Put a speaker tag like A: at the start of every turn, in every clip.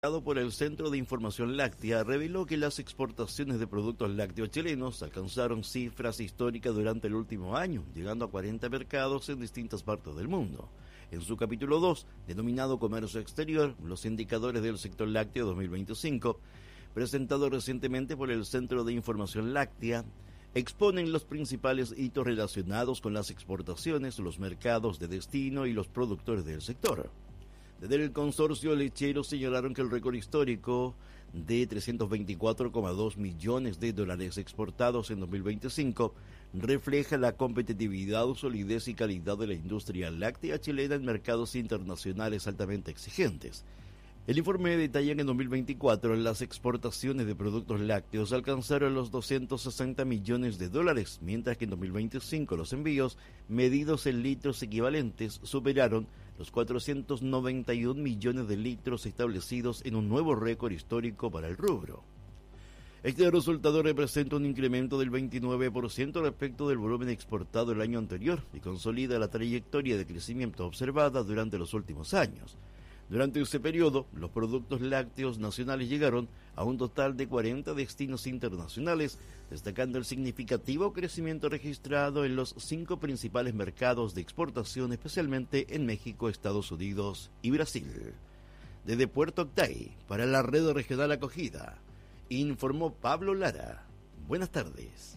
A: Por el Centro de Información Láctea reveló que las exportaciones de productos lácteos chilenos alcanzaron cifras históricas durante el último año, llegando a 40 mercados en distintas partes del mundo. En su capítulo 2, denominado Comercio Exterior, los indicadores del sector lácteo 2025, presentado recientemente por el Centro de Información Láctea, exponen los principales hitos relacionados con las exportaciones, los mercados de destino y los productores del sector. Desde el consorcio lechero señalaron que el récord histórico de 324,2 millones de dólares exportados en 2025 refleja la competitividad, solidez y calidad de la industria láctea chilena en mercados internacionales altamente exigentes. El informe detalla que en 2024 las exportaciones de productos lácteos alcanzaron los 260 millones de dólares, mientras que en 2025 los envíos, medidos en litros equivalentes, superaron los 491 millones de litros establecidos en un nuevo récord histórico para el rubro. Este resultado representa un incremento del 29% respecto del volumen exportado el año anterior y consolida la trayectoria de crecimiento observada durante los últimos años. Durante ese periodo, los productos lácteos nacionales llegaron a un total de 40 destinos internacionales, destacando el significativo crecimiento registrado en los 5 principales mercados de exportación, especialmente en México, Estados Unidos y Brasil. Desde Puerto Octay, para la Red Regional Acogida, informó Pablo Lara. Buenas tardes.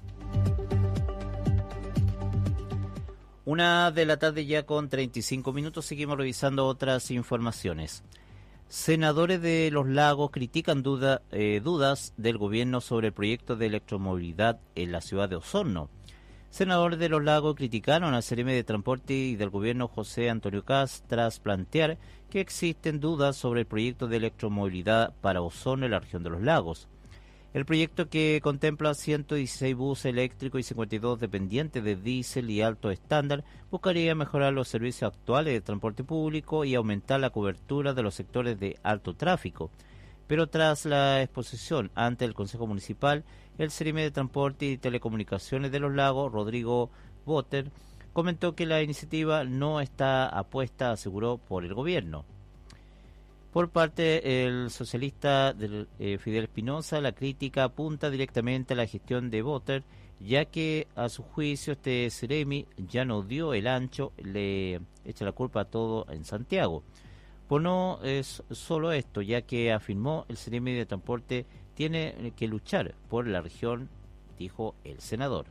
B: 1:00 ya con 35 minutos. Seguimos revisando otras informaciones. Senadores de Los Lagos critican dudas del gobierno sobre el proyecto de electromovilidad en la ciudad de Osorno. Senadores de Los Lagos criticaron al CRM de Transporte y del gobierno José Antonio Kast tras plantear que existen dudas sobre el proyecto de electromovilidad para Osorno en la región de Los Lagos. El proyecto, que contempla 116 buses eléctricos y 52 dependientes de diésel y alto estándar, buscaría mejorar los servicios actuales de transporte público y aumentar la cobertura de los sectores de alto tráfico. Pero tras la exposición ante el Consejo Municipal, el CRM de Transporte y Telecomunicaciones de Los Lagos, Rodrigo Boter, comentó que la iniciativa no está apuesta, aseguró, por el gobierno. Por parte del socialista Fidel Espinosa, la crítica apunta directamente a la gestión de Boter, ya que a su juicio este Ceremi ya no dio el ancho, le echa la culpa a todo en Santiago. Pues no es solo esto, ya que afirmó el Ceremi de Transporte tiene que luchar por la región, dijo el senador.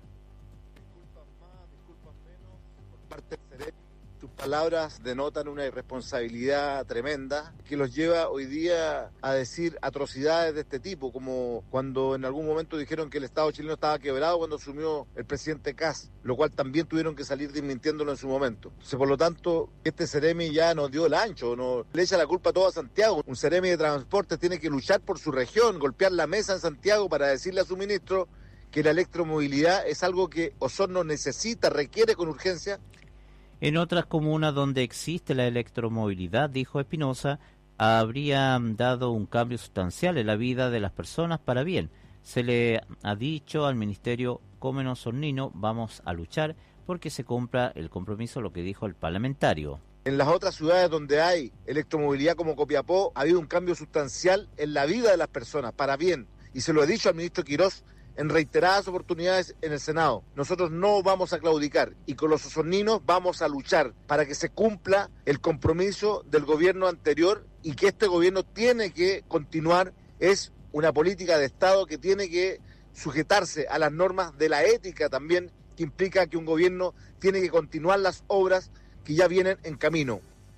C: Disculpas menos por parte del Ceremi. Sus palabras denotan una irresponsabilidad tremenda que los lleva hoy día a decir atrocidades de este tipo, como cuando en algún momento dijeron que el Estado chileno estaba quebrado cuando asumió el presidente Kast, lo cual también tuvieron que salir desmintiéndolo en su momento. Entonces, por lo tanto, este Ceremi ya nos dio el ancho, no le echa la culpa a todo a Santiago. Un Ceremi de Transporte tiene que luchar por su región, golpear la mesa en Santiago para decirle a su ministro que la electromovilidad es algo que Osorno necesita, requiere con urgencia.
B: En otras comunas donde existe la electromovilidad, dijo Espinosa, habría dado un cambio sustancial en la vida de las personas para bien. Se le ha dicho al Ministerio Comen Osornino, vamos a luchar porque se cumpla el compromiso, lo que dijo el parlamentario.
C: En las otras ciudades donde hay electromovilidad como Copiapó, ha habido un cambio sustancial en la vida de las personas para bien. Y se lo he dicho al ministro Quirós en reiteradas oportunidades en el Senado. Nosotros no vamos a claudicar y con los osorninos vamos a luchar para que se cumpla el compromiso del gobierno anterior y que este gobierno tiene que continuar. Es una política de Estado que tiene que sujetarse a las normas de la ética también, que implica que un gobierno tiene que continuar las obras que ya vienen en camino.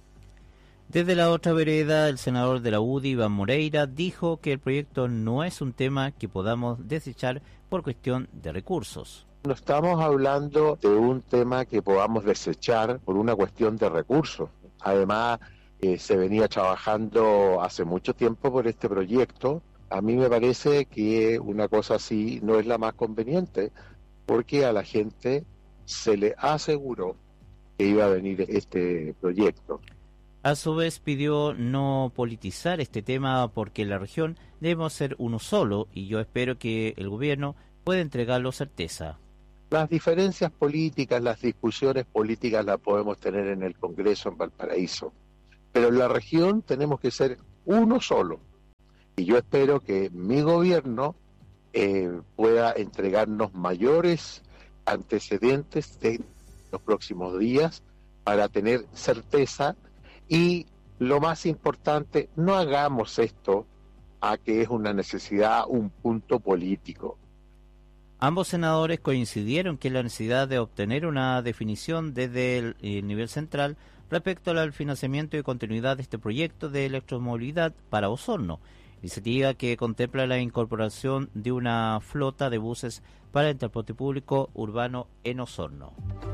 B: Desde la otra vereda, el senador de la UDI, Iván Moreira, dijo que el proyecto no es un tema que podamos desechar por cuestión de recursos.
D: No estamos hablando de un tema que podamos desechar por una cuestión de recursos. Además, se venía trabajando hace mucho tiempo por este proyecto. A mí me parece que una cosa así no es la más conveniente, porque a la gente se le aseguró que iba a venir este proyecto.
B: A su vez pidió no politizar este tema porque en la región debemos ser uno solo y yo espero que el gobierno pueda entregarlo certeza.
D: Las diferencias políticas, las discusiones políticas las podemos tener en el Congreso en Valparaíso, pero en la región tenemos que ser uno solo. Y yo espero que mi gobierno pueda entregarnos mayores antecedentes de los próximos días para tener certeza. Y lo más importante, no hagamos esto a que es una necesidad, un punto político.
B: Ambos senadores coincidieron que la necesidad de obtener una definición desde el nivel central respecto al financiamiento y continuidad de este proyecto de electromovilidad para Osorno, iniciativa que contempla la incorporación de una flota de buses para el transporte público urbano en Osorno.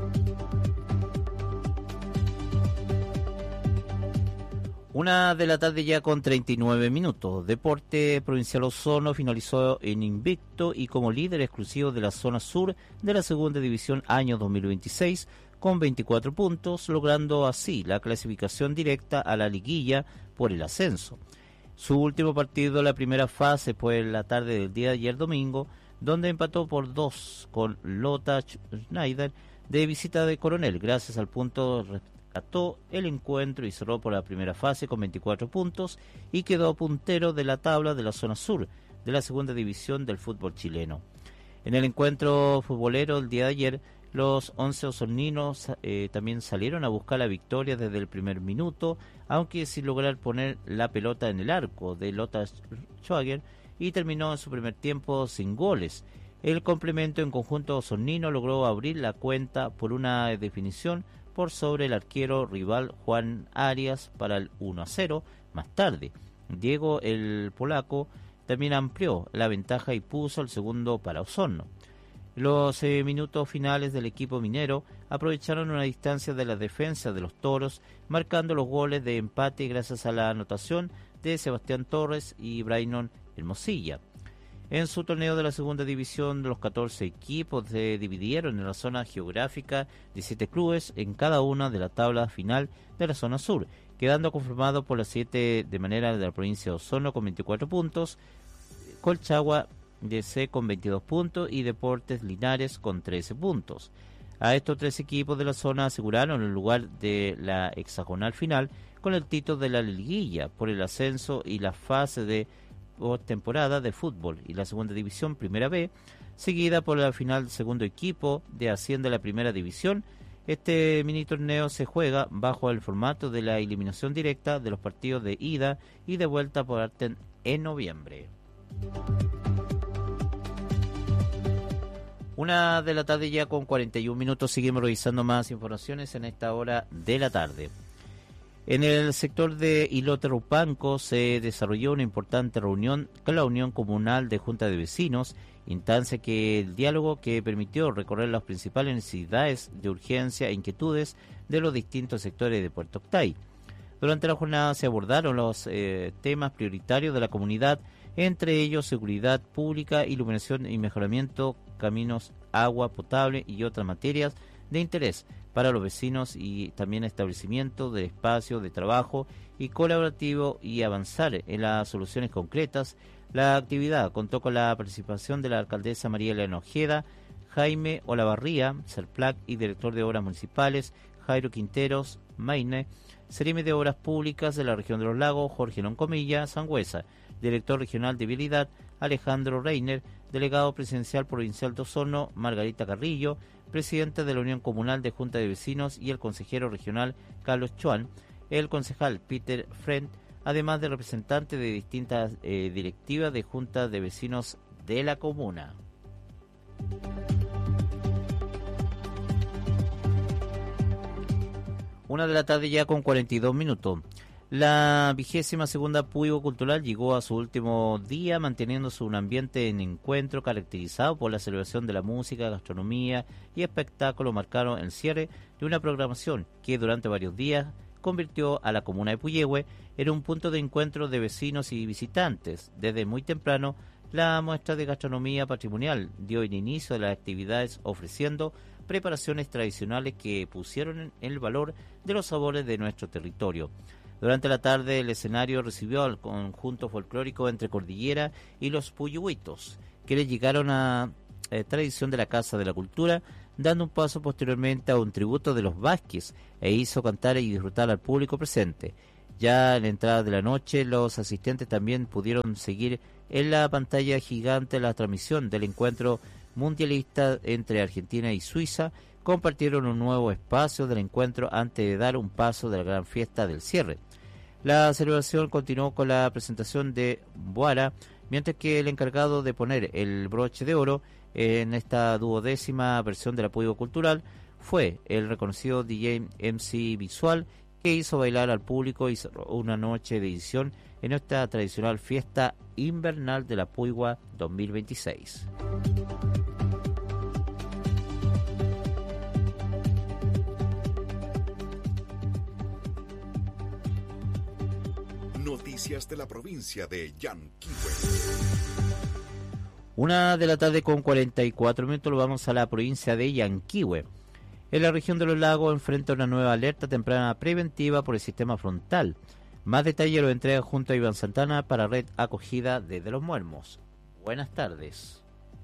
B: Una de la tarde ya con 39 minutos. Deporte Provincial Osorno finalizó en invicto y como líder exclusivo de la zona sur de la segunda división año 2026 con 24 puntos, logrando así la clasificación directa a la liguilla por el ascenso. Su último partido de la primera fase fue en la tarde del día de ayer domingo, donde empató por 2 con Lota Schneider de visita de Coronel, gracias al punto ató el encuentro y cerró por la primera fase con 24 puntos y quedó puntero de la tabla de la zona sur de la segunda división del fútbol chileno. En el encuentro futbolero el día de ayer, los 11 osorninos también salieron a buscar la victoria desde el primer minuto, aunque sin lograr poner la pelota en el arco de Lothar Schwager, y terminó en su primer tiempo sin goles. El complemento en conjunto osornino logró abrir la cuenta por una definición por sobre el arquero rival Juan Arias para el 1-0. Más tarde, Diego el polaco también amplió la ventaja y puso el segundo para Osorno. Los minutos finales del equipo minero aprovecharon una distancia de la defensa de los toros, marcando los goles de empate gracias a la anotación de Sebastián Torres y Brainon Hermosilla. En su torneo de la segunda división, los 14 equipos se dividieron en la zona geográfica de 7 clubes en cada una de la tabla final de la zona sur, quedando conformado por las 7 de manera de la provincia de Osorno con 24 puntos, Colchagua DC con 22 puntos y Deportes Linares con 13 puntos. A estos 3 equipos de la zona aseguraron el lugar de la hexagonal final con el título de la liguilla por el ascenso y la fase de temporada de fútbol y la segunda división primera B, seguida por la final segundo equipo de asciende a la primera división. Este mini torneo se juega bajo el formato de la eliminación directa de los partidos de ida y de vuelta por arte en noviembre. Una de la tarde ya con 41 minutos, seguimos revisando más informaciones en esta hora de la tarde. En el sector de Ilote Rupanco se desarrolló una importante reunión con la Unión Comunal de Junta de Vecinos, instancia que el diálogo que permitió recorrer las principales necesidades de urgencia e inquietudes de los distintos sectores de Puerto Octay. Durante la jornada se abordaron los temas prioritarios de la comunidad, entre ellos seguridad pública, iluminación y mejoramiento, caminos, agua potable y otras materias de interés para los vecinos y también establecimiento de espacios de trabajo y colaborativo y avanzar en las soluciones concretas. La actividad contó con la participación de la alcaldesa María Elena Ojeda, Jaime Olavarría, Serplac y director de Obras Municipales, Jairo Quinteros, Maine, Seremi de Obras Públicas de la región de los Lagos, Jorge Loncomilla, Sangüesa, director regional de Vialidad, Alejandro Reiner, delegado presidencial provincial de Osorno, Margarita Carrillo, presidente de la Unión Comunal de Junta de Vecinos y el consejero regional Carlos Chuan, el concejal Peter Friend, además de representantes de distintas directivas de juntas de vecinos de la comuna. Una de la tarde ya con 42 minutos. La 22ª Puigo Cultural llegó a su último día, manteniéndose un ambiente en encuentro caracterizado por la celebración de la música, gastronomía y espectáculo. Marcaron el cierre de una programación que durante varios días convirtió a la comuna de Puyehue en un punto de encuentro de vecinos y visitantes. Desde muy temprano, la muestra de gastronomía patrimonial dio el inicio de las actividades ofreciendo preparaciones tradicionales que pusieron en el valor de los sabores de nuestro territorio. Durante la tarde el escenario recibió al conjunto folclórico Entre Cordillera y los Puyuitos, que le llegaron a tradición de la Casa de la Cultura, dando un paso posteriormente a un tributo de los Vázquez, e hizo cantar y disfrutar al público presente. Ya en la entrada de la noche, los asistentes también pudieron seguir en la pantalla gigante la transmisión del encuentro mundialista entre Argentina y Suiza. Compartieron un nuevo espacio del encuentro antes de dar un paso de la gran fiesta del cierre. La celebración continuó con la presentación de Boara, mientras que el encargado de poner el broche de oro en esta 12ª versión del apoyo cultural fue el reconocido DJ MC Visual, que hizo bailar al público y cerró una noche de edición en esta tradicional fiesta invernal de la Puigua 2026.
E: Noticias de la provincia de Yanquihue.
B: 1:00 con 44 minutos, lo vamos a la provincia de Yanquihue. En la región de los lagos enfrenta una nueva alerta temprana preventiva por el sistema frontal. Más detalle lo entrega junto a Iván Santana para Red Acogida desde Los Muermos. Buenas tardes.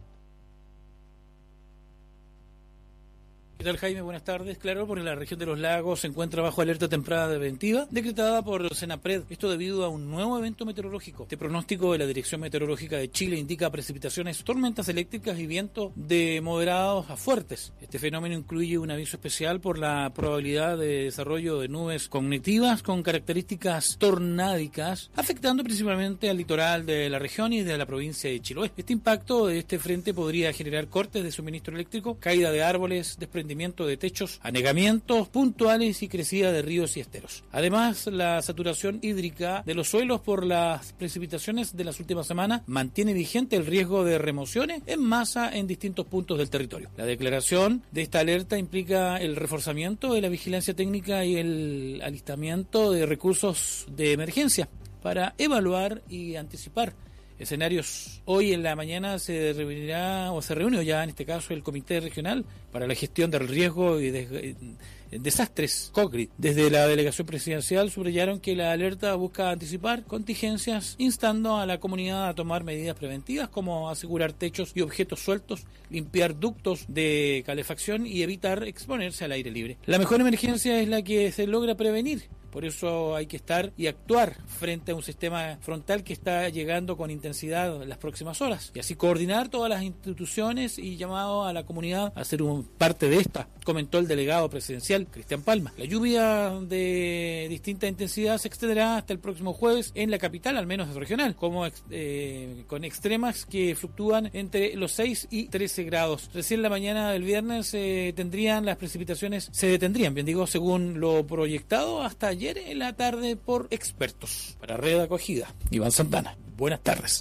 F: ¿Qué tal, Jaime? Buenas tardes. Claro, porque la región de los lagos se encuentra bajo alerta temprana preventiva decretada por Senapred. Esto debido a un nuevo evento meteorológico. Este pronóstico de la Dirección Meteorológica de Chile indica precipitaciones, tormentas eléctricas y vientos de moderados a fuertes. Este fenómeno incluye un aviso especial por la probabilidad de desarrollo de nubes cognitivas con características tornádicas, afectando principalmente al litoral de la región y de la provincia de Chiloé. Este impacto de este frente podría generar cortes de suministro eléctrico, caída de árboles, desprendimiento de techos, anegamientos puntuales y crecida de ríos y esteros. Además, la saturación hídrica de los suelos por las precipitaciones de las últimas semanas mantiene vigente el riesgo de remociones en masa en distintos puntos del territorio. La declaración de esta alerta implica el reforzamiento de la vigilancia técnica y el alistamiento de recursos de emergencia para evaluar y anticipar escenarios. Hoy en la mañana se reunió ya en este caso el Comité Regional para la Gestión del Riesgo y Desastres, COCRI. Desde la delegación presidencial subrayaron que la alerta busca anticipar contingencias, instando a la comunidad a tomar medidas preventivas como asegurar techos y objetos sueltos, limpiar ductos de calefacción y evitar exponerse al aire libre. La mejor emergencia es la que se logra prevenir. Por eso hay que estar y actuar frente a un sistema frontal que está llegando con intensidad en las próximas horas. Y así coordinar todas las instituciones y llamado a la comunidad a ser parte de esta, comentó el delegado presidencial, Cristian Palma. La lluvia de distinta intensidad se extenderá hasta el próximo jueves en la capital, al menos regional, con extremas que fluctúan entre los 6 y 13 grados. Recién la mañana del viernes las precipitaciones se detendrían, según lo proyectado hasta ayer en la tarde por expertos. Para Red Acogida, Iván Santana. Buenas tardes.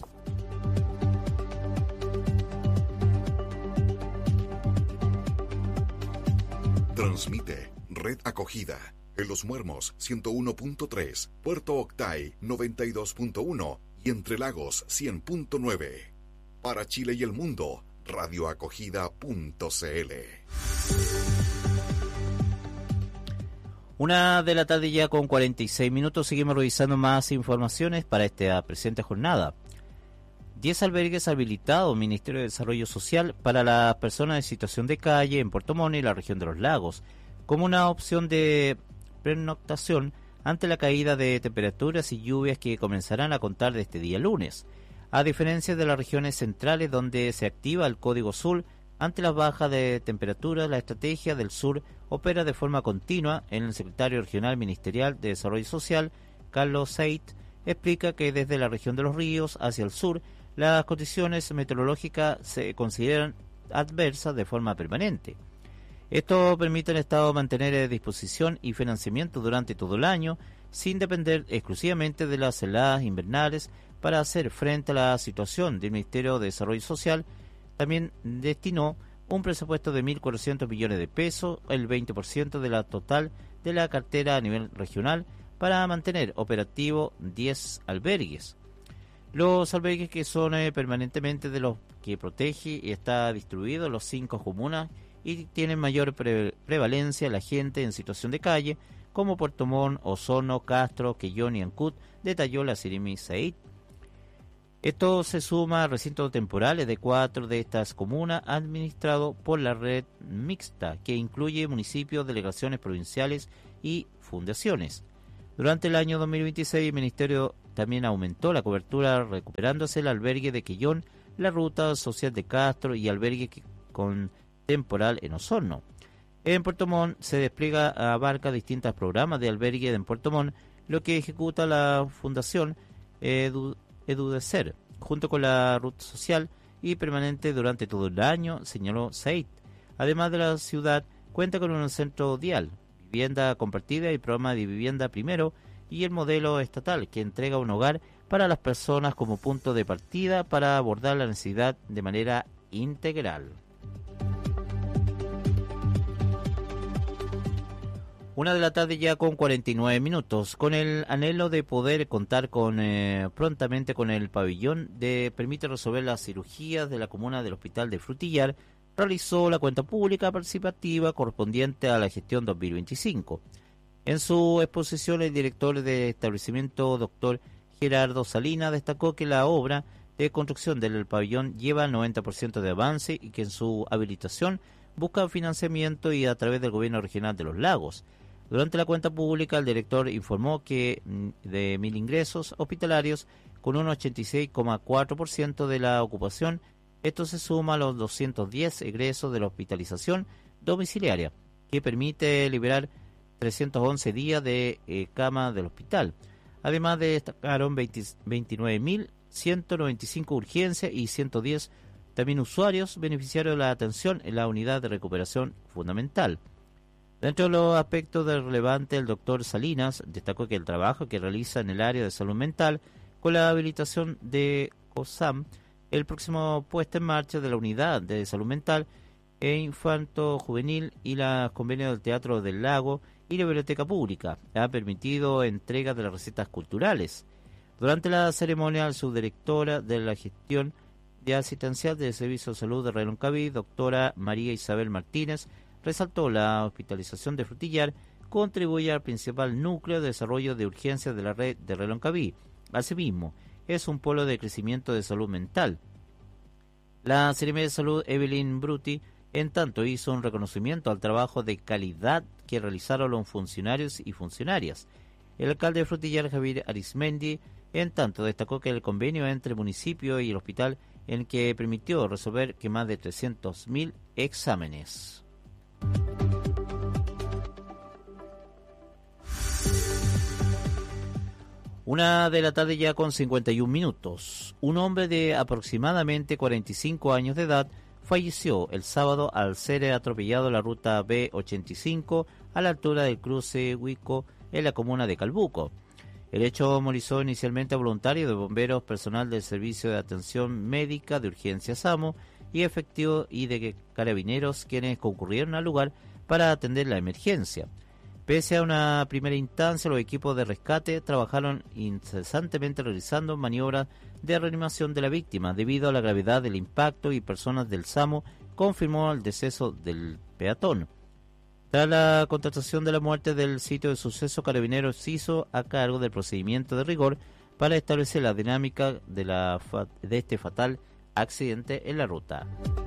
E: Transmite Red Acogida en Los Muermos 101.3, Puerto Octay 92.1 y Entre Lagos 100.9. Para Chile y el mundo, radioacogida.cl.
B: 1:00 ya con 46 minutos. Seguimos revisando más informaciones para esta presente jornada. 10 albergues habilitados Ministerio de Desarrollo Social para las personas en situación de calle en Puerto Montt y la región de los lagos, como una opción de pernoctación ante la caída de temperaturas y lluvias que comenzarán a contar de este día lunes. A diferencia de las regiones centrales donde se activa el Código Sur, ante las bajas de temperatura, la estrategia del sur opera de forma continua. En el secretario regional ministerial de Desarrollo Social, Carlos Seit, explica que desde la región de los ríos hacia el sur, las condiciones meteorológicas se consideran adversas de forma permanente. Esto permite al Estado mantener disposición y financiamiento durante todo el año, sin depender exclusivamente de las heladas invernales para hacer frente a la situación. Del Ministerio de Desarrollo Social también destinó un presupuesto de 1.400 millones de pesos, el 20% de la total de la cartera a nivel regional, para mantener operativo 10 albergues. Los albergues que son permanentemente de los que protege y está distribuido en los 5 comunas y tienen mayor prevalencia la gente en situación de calle, como Puerto Montt, Osorno, Castro, Quellón y Ancud, detalló la Sirimi Said. Esto se suma a recintos temporales de 4 de estas comunas administrados por la red mixta, que incluye municipios, delegaciones provinciales y fundaciones. Durante el año 2026 el Ministerio también aumentó la cobertura recuperándose el albergue de Quellón, la ruta social de Castro y albergue con temporal en Osorno. En Puerto Montt se despliega, abarca distintos programas de albergue en Puerto Montt, lo que ejecuta la Fundación Edudecer, junto con la ruta social y permanente durante todo el año, señaló Said. Además de la ciudad, cuenta con un centro dial, vivienda compartida y programa de vivienda primero, y el modelo estatal, que entrega un hogar para las personas como punto de partida para abordar la necesidad de manera integral. 1 de la tarde ya con 49 minutos, con el anhelo de poder contar con prontamente con el pabellón de permite resolver las cirugías de la comuna del Hospital de Frutillar, realizó la cuenta pública participativa correspondiente a la gestión 2025. En su exposición, el director del establecimiento, doctor Gerardo Salinas, destacó que la obra de construcción del pabellón lleva el 90% de avance y que en su habilitación busca financiamiento y a través del gobierno regional de Los Lagos. Durante la cuenta pública, el director informó que de 1.000 ingresos hospitalarios, con un 86,4% de la ocupación, esto se suma a los 210 egresos de la hospitalización domiciliaria, que permite liberar 311 días de cama del hospital. Además destacaron 29.195 urgencias y 110 también usuarios beneficiarios de la atención en la unidad de recuperación fundamental. Dentro de los aspectos relevantes, el doctor Salinas destacó que el trabajo que realiza en el área de salud mental con la habilitación de COSAM, el próximo puesta en marcha de la unidad de salud mental e infanto-juvenil y los convenios del Teatro del Lago y la Biblioteca Pública ha permitido entrega de las recetas culturales. Durante la ceremonia, la subdirectora de la gestión de asistencial del Servicio de Salud de Reloncaví, doctora María Isabel Martínez, resaltó la hospitalización de Frutillar contribuye al principal núcleo de desarrollo de urgencias de la red de Reloncaví. Asimismo, es un polo de crecimiento de salud mental. La Secretaria de Salud, Evelyn Bruti, en tanto hizo un reconocimiento al trabajo de calidad que realizaron los funcionarios y funcionarias. El alcalde de Frutillar, Javier Arismendi, en tanto destacó que el convenio entre el municipio y el hospital en que permitió resolver que más de 300.000 exámenes. Una de la tarde ya con 51 minutos. Un hombre de aproximadamente 45 años de edad falleció el sábado al ser atropellado en la ruta B85 a la altura del cruce Huico en la comuna de Calbuco. El hecho movilizó inicialmente a voluntarios de bomberos, personal del Servicio de Atención Médica de Urgencia SAMU y efectivos y de carabineros quienes concurrieron al lugar para atender la emergencia. Pese a una primera instancia, los equipos de rescate trabajaron incesantemente realizando maniobras de reanimación de la víctima debido a la gravedad del impacto y personas del SAMU confirmó el deceso del peatón. Tras la constatación de la muerte del sitio de suceso, Carabineros se hizo a cargo del procedimiento de rigor para establecer la dinámica de este fatal accidente en la ruta.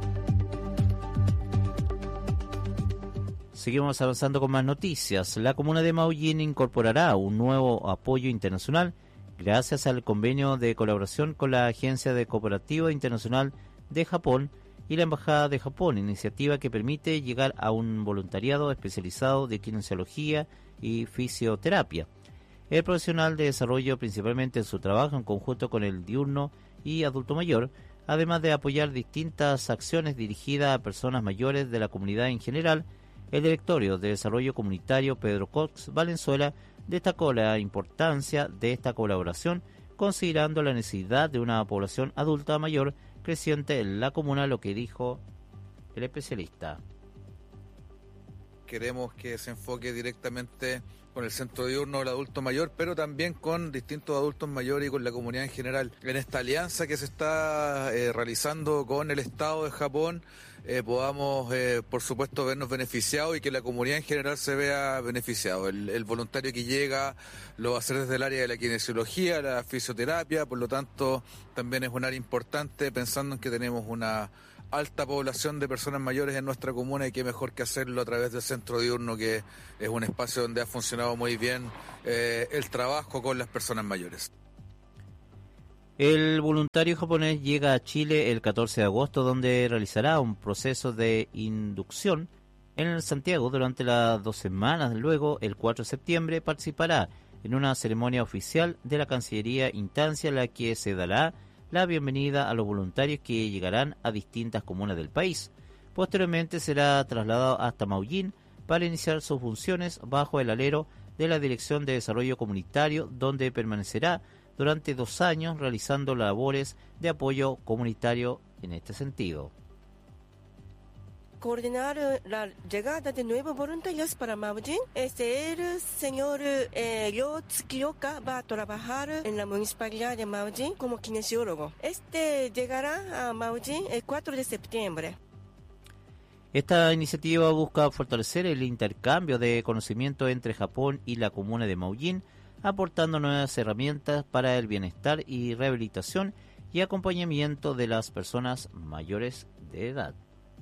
B: Seguimos avanzando con más noticias. La comuna de Maullín incorporará un nuevo apoyo internacional gracias al convenio de colaboración con la Agencia de Cooperativa Internacional de Japón y la Embajada de Japón, iniciativa que permite llegar a un voluntariado especializado de kinesiología y fisioterapia. El profesional de desarrollo principalmente en su trabajo en conjunto con el diurno y adulto mayor, además de apoyar distintas acciones dirigidas a personas mayores de la comunidad en general. El directorio de Desarrollo Comunitario, Pedro Cox Valenzuela, destacó la importancia de esta colaboración, considerando la necesidad de una población adulta mayor creciente en la comuna, lo que dijo el especialista.
G: Queremos que se enfoque directamente con el centro diurno del adulto mayor, pero también con distintos adultos mayores y con la comunidad en general. En esta alianza que se está realizando con el Estado de Japón, podamos, por supuesto, vernos beneficiados y que la comunidad en general se vea beneficiado. El voluntario que llega lo va a hacer desde el área de la kinesiología, la fisioterapia, por lo tanto, también es un área importante pensando en que tenemos una alta población de personas mayores en nuestra comuna, y qué mejor que hacerlo a través del centro diurno, que es un espacio donde ha funcionado muy bien el trabajo con las personas mayores.
B: El voluntario japonés llega a Chile el 14 de agosto, donde realizará un proceso de inducción en Santiago durante las 2 semanas. Luego, el 4 de septiembre, participará en una ceremonia oficial de la Cancillería, instancia en la que se dará la bienvenida a los voluntarios que llegarán a distintas comunas del país. Posteriormente será trasladado hasta Maullín para iniciar sus funciones bajo el alero de la Dirección de Desarrollo Comunitario, donde permanecerá durante 2 años realizando labores de apoyo comunitario en este sentido.
H: Coordinar la llegada de nuevos voluntarios para Maullín. El señor Ryo Tsukioka va a trabajar en la municipalidad de Maullín como kinesiólogo. Llegará a Maullín el 4 de septiembre.
B: Esta iniciativa busca fortalecer el intercambio de conocimiento entre Japón y la comuna de Maullín, aportando nuevas herramientas para el bienestar y rehabilitación y acompañamiento de las personas mayores de edad.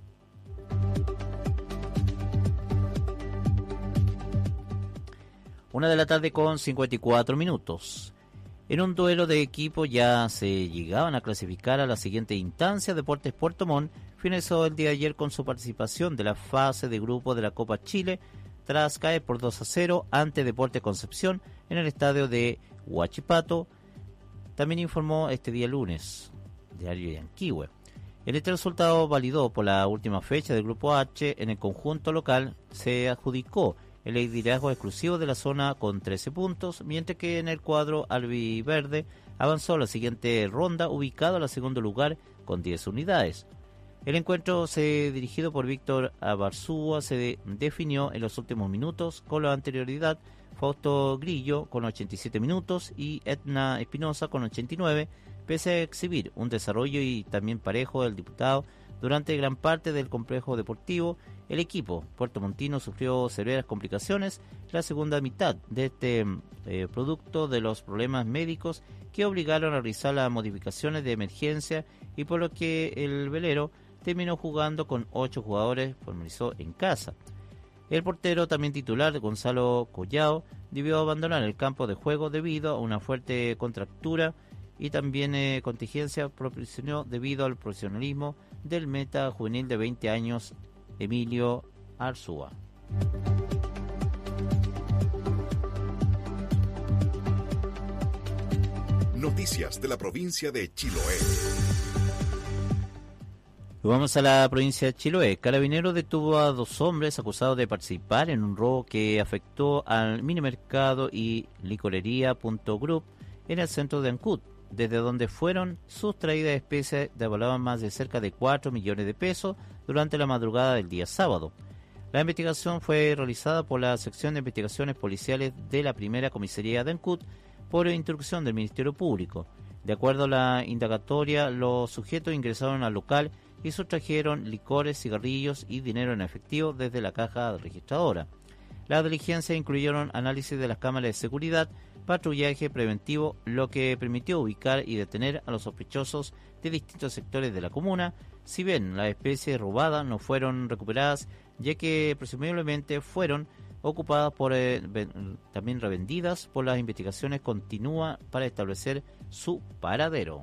B: Una de la tarde con 54 minutos. En un duelo de equipo ya se llegaban a clasificar a la siguiente instancia. Deportes Puerto Montt finalizó el día de ayer con su participación de la fase de grupo de la Copa Chile tras caer por 2-0 ante Deportes Concepción en el estadio de Huachipato. También informó este día lunes Diario Yanquihue. Este resultado validó por la última fecha del Grupo H. En el conjunto local se adjudicó el liderazgo exclusivo de la zona con 13 puntos, mientras que en el cuadro albiverde avanzó a la siguiente ronda, ubicado en el segundo lugar con 10 unidades. El encuentro dirigido por Víctor Abarzúa se definió en los últimos minutos. Con la anterioridad, Fausto Grillo con 87 minutos y Edna Espinosa con 89, pese a exhibir un desarrollo y también parejo del diputado durante gran parte del complejo deportivo. El equipo puertomontino sufrió severas complicaciones en la segunda mitad de este producto de los problemas médicos que obligaron a realizar las modificaciones de emergencia, y por lo que el velero terminó jugando con 8 jugadores, formalizó en casa. El portero, también titular, Gonzalo Collao, debió abandonar el campo de juego debido a una fuerte contractura, y también contingencia proporcionó debido al profesionalismo del meta juvenil de 20 años, Emilio Arzúa.
E: Noticias de la provincia de Chiloé.
B: Vamos a la provincia de Chiloé. Carabineros detuvo a 2 hombres acusados de participar en un robo que afectó al minimercado y licorería Punto Group en el centro de Ancud, desde donde fueron sustraídas especies de valor más de cerca de 4 millones de pesos durante la madrugada del día sábado. La investigación fue realizada por la Sección de Investigaciones Policiales de la Primera Comisaría de Ancud por instrucción del Ministerio Público. De acuerdo a la indagatoria, los sujetos ingresaron al local y sustrajeron licores, cigarrillos y dinero en efectivo desde la caja registradora. Las diligencias incluyeron análisis de las cámaras de seguridad, patrullaje preventivo, lo que permitió ubicar y detener a los sospechosos de distintos sectores de la comuna. Si bien las especies robadas no fueron recuperadas, ya que presumiblemente fueron ocupadas por también revendidas, por las investigaciones continúa para establecer su paradero.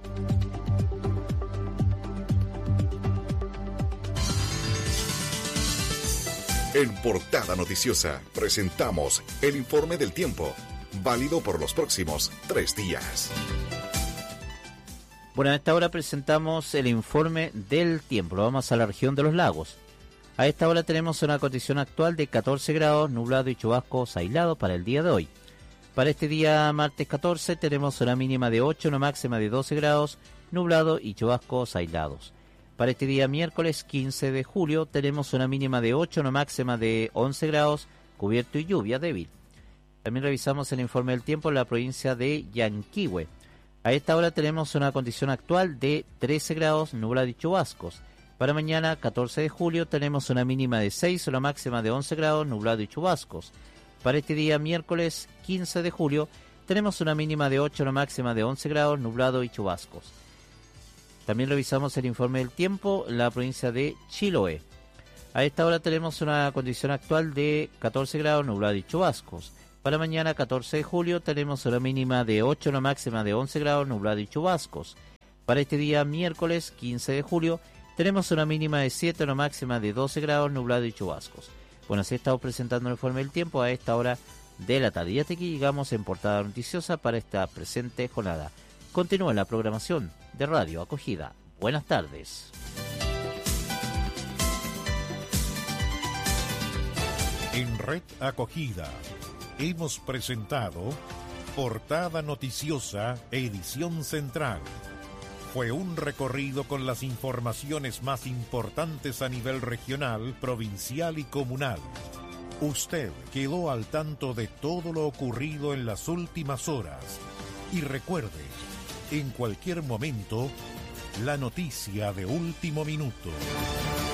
E: En Portada Noticiosa presentamos el informe del tiempo, válido por los próximos 3 días.
B: Bueno, a esta hora presentamos el informe del tiempo. Vamos a la región de los lagos. A esta hora tenemos una condición actual de 14 grados, nublado y chubascos aislados para el día de hoy. Para este día martes 14 tenemos una mínima de 8, una máxima de 12 grados, nublado y chubascos aislados. Para este día miércoles 15 de julio tenemos una mínima de 8, una máxima de 11 grados, cubierto y lluvia débil. También revisamos el informe del tiempo en la provincia de Yanquihue. A esta hora tenemos una condición actual de 13 grados, nublado y chubascos. Para mañana 14 de julio tenemos una mínima de 6, una máxima de 11 grados, nublado y chubascos. Para este día miércoles 15 de julio tenemos una mínima de 8, una máxima de 11 grados, nublado y chubascos. También revisamos el informe del tiempo en la provincia de Chiloé. A esta hora tenemos una condición actual de 14 grados, nublado y chubascos. Para mañana, 14 de julio, tenemos una mínima de 8, una máxima de 11 grados, nublado y chubascos. Para este día, miércoles 15 de julio, tenemos una mínima de 7, una máxima de 12 grados, nublado y chubascos. Bueno, así estamos presentando el informe del tiempo a esta hora de la tarde. Y hasta aquí llegamos en Portada Noticiosa para esta presente jornada. Continúa la programación de Radio Acogida. Buenas tardes.
I: En Red Acogida hemos presentado Portada Noticiosa, edición central. Fue un recorrido con las informaciones más importantes a nivel regional, provincial y comunal. Usted quedó al tanto de todo lo ocurrido en las últimas horas. Y recuerde, en cualquier momento, la noticia de último minuto.